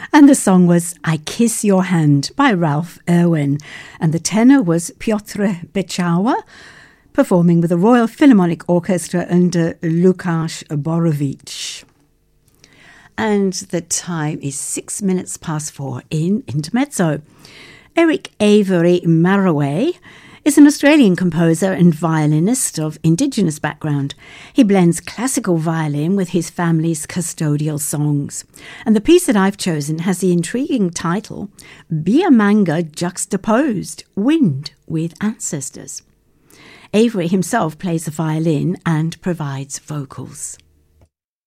And the song was I Kiss Your Hand by Ralph Irwin. And the tenor was Piotr Beczała, performing with the Royal Philharmonic Orchestra under Lukasz Borowicz. And the time is 6 minutes past 4 in Intermezzo. Eric Avery Marraway is an Australian composer and violinist of Indigenous background. He blends classical violin with his family's custodial songs. And the piece that I've chosen has the intriguing title, Biamanga Juxtaposed, Wind with Ancestors. Avery himself plays the violin and provides vocals.